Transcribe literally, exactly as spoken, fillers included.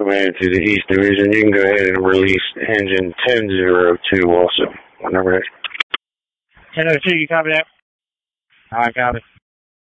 Command to the East Division. You can go ahead and release engine ten zero two also. Whenever ready. ten oh two, you copy that? I copy.